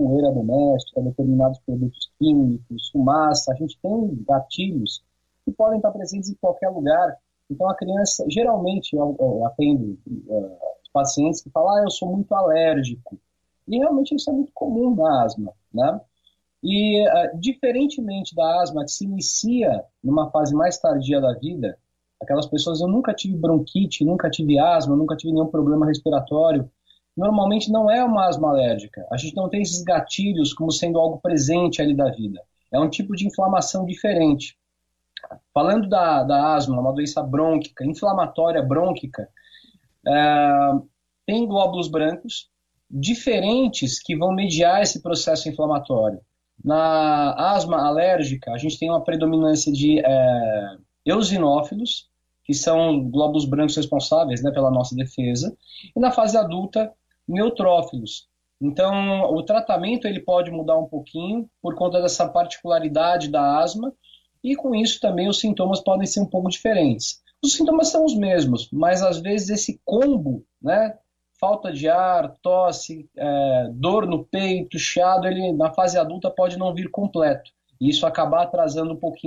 poeira doméstica, determinados produtos químicos, fumaça. A gente tem gatilhos que podem estar presentes em qualquer lugar. Então, a criança, geralmente, eu atendo pacientes que falam, eu sou muito alérgico. E realmente isso é muito comum na asma, né? E, diferentemente da asma que se inicia numa fase mais tardia da vida, aquelas pessoas, eu nunca tive bronquite, nunca tive asma, nunca tive nenhum problema respiratório, normalmente não é uma asma alérgica. A gente não tem esses gatilhos como sendo algo presente ali da vida. É um tipo de inflamação diferente. Falando da asma, uma doença brônquica, inflamatória brônquica, tem glóbulos brancos diferentes que vão mediar esse processo inflamatório. Na asma alérgica, a gente tem uma predominância de eosinófilos, que são glóbulos brancos responsáveis, né, pela nossa defesa, e na fase adulta, neutrófilos. Então, o tratamento ele pode mudar um pouquinho por conta dessa particularidade da asma, e com isso também os sintomas podem ser um pouco diferentes. Os sintomas são os mesmos, mas às vezes esse combo, né, falta de ar, tosse, dor no peito, chiado, ele na fase adulta pode não vir completo. E isso acabar atrasando um pouquinho